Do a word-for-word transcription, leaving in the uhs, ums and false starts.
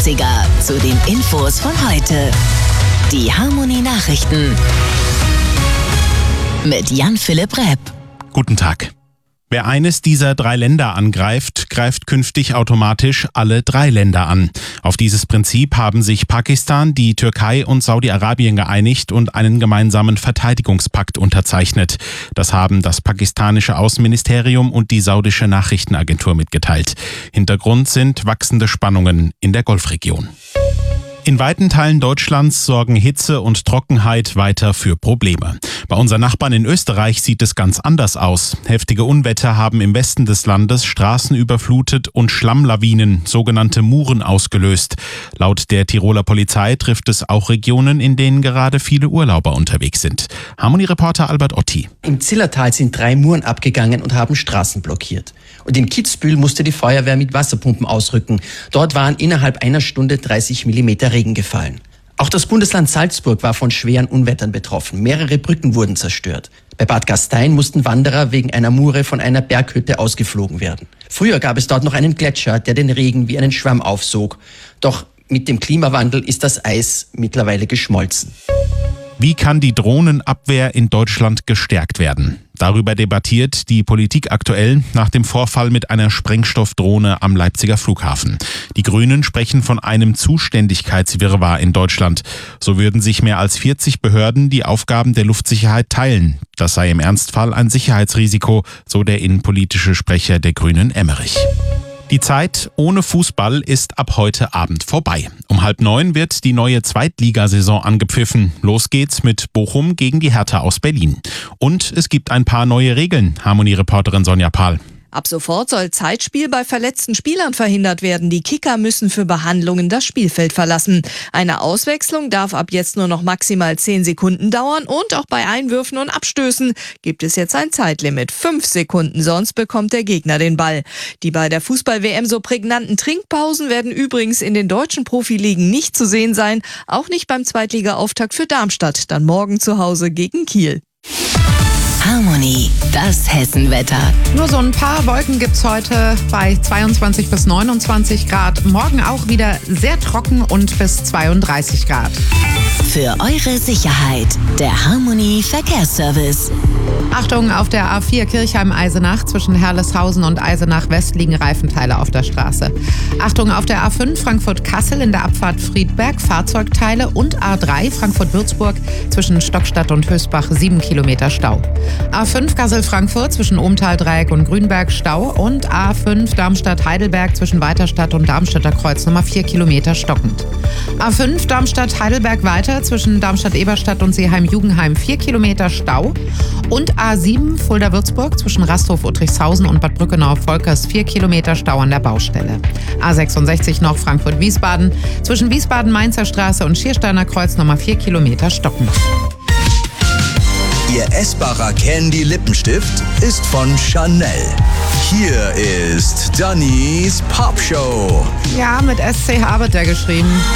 dreißiger zu den Infos von heute. Die Harmony Nachrichten mit Jan-Philipp Repp. Guten Tag. Wer eines dieser drei Länder angreift, greift künftig automatisch alle drei Länder an. Auf dieses Prinzip haben sich Pakistan, die Türkei und Saudi-Arabien geeinigt und einen gemeinsamen Verteidigungspakt unterzeichnet. Das haben das pakistanische Außenministerium und die saudische Nachrichtenagentur mitgeteilt. Hintergrund sind wachsende Spannungen in der Golfregion. In weiten Teilen Deutschlands sorgen Hitze und Trockenheit weiter für Probleme. Bei unseren Nachbarn in Österreich sieht es ganz anders aus. Heftige Unwetter haben im Westen des Landes Straßen überflutet und Schlammlawinen, sogenannte Muren, ausgelöst. Laut der Tiroler Polizei trifft es auch Regionen, in denen gerade viele Urlauber unterwegs sind. Harmony-Reporter Albert Otti. Im Zillertal sind drei Muren abgegangen und haben Straßen blockiert. Und in Kitzbühel musste die Feuerwehr mit Wasserpumpen ausrücken. Dort waren innerhalb einer Stunde dreißig Millimeter Regen gefallen. Auch das Bundesland Salzburg war von schweren Unwettern betroffen. Mehrere Brücken wurden zerstört. Bei Bad Gastein mussten Wanderer wegen einer Mure von einer Berghütte ausgeflogen werden. Früher gab es dort noch einen Gletscher, der den Regen wie einen Schwamm aufsog. Doch mit dem Klimawandel ist das Eis mittlerweile geschmolzen. Wie kann die Drohnenabwehr in Deutschland gestärkt werden? Darüber debattiert die Politik aktuell nach dem Vorfall mit einer Sprengstoffdrohne am Leipziger Flughafen. Die Grünen sprechen von einem Zuständigkeitswirrwarr in Deutschland. So würden sich mehr als vierzig Behörden die Aufgaben der Luftsicherheit teilen. Das sei im Ernstfall ein Sicherheitsrisiko, so der innenpolitische Sprecher der Grünen Emmerich. Die Zeit ohne Fußball ist ab heute Abend vorbei. Um halb neun wird die neue Zweitligasaison angepfiffen. Los geht's mit Bochum gegen die Hertha aus Berlin. Und es gibt ein paar neue Regeln, Harmony-Reporterin Sonja Pahl. Ab sofort soll Zeitspiel bei verletzten Spielern verhindert werden. Die Kicker müssen für Behandlungen das Spielfeld verlassen. Eine Auswechslung darf ab jetzt nur noch maximal zehn Sekunden dauern und auch bei Einwürfen und Abstößen gibt es jetzt ein Zeitlimit. Fünf Sekunden, sonst bekommt der Gegner den Ball. Die bei der Fußball-W M so prägnanten Trinkpausen werden übrigens in den deutschen Profiligen nicht zu sehen sein. Auch nicht beim Zweitliga-Auftakt für Darmstadt, dann morgen zu Hause gegen Kiel. Harmony, das Hessenwetter. Nur so ein paar Wolken gibt's heute bei zweiundzwanzig bis neunundzwanzig Grad. Morgen auch wieder sehr trocken und bis zweiunddreißig Grad. Für eure Sicherheit, der Harmony Verkehrsservice. Achtung, auf der A vier Kirchheim-Eisenach zwischen Herleshausen und Eisenach West liegen Reifenteile auf der Straße. Achtung, auf der A fünf Frankfurt-Kassel in der Abfahrt Friedberg Fahrzeugteile und A drei Frankfurt-Würzburg zwischen Stockstadt und Hösbach sieben Kilometer Stau. A fünf Kassel-Frankfurt zwischen Ohmtal-Dreieck und Grünberg Stau und A fünf Darmstadt-Heidelberg zwischen Weiterstadt und Darmstädter Kreuz Nummer vier Kilometer stockend. A fünf Darmstadt-Heidelberg weiter zwischen Darmstadt-Eberstadt und Seeheim-Jugenheim vier Kilometer Stau und A sieben Fulda-Würzburg zwischen Rasthof-Uttrichshausen und Bad Brückenau-Volkers vier Kilometer Stau an der Baustelle. A sechsundsechzig noch Frankfurt-Wiesbaden zwischen Wiesbaden-Mainzer Straße und Schiersteiner Kreuz Nummer vier Kilometer stockend. Ihr essbarer Candy-Lippenstift ist von Chanel. Hier ist Dannys Popshow. Ja, mit S C H wird der geschrieben.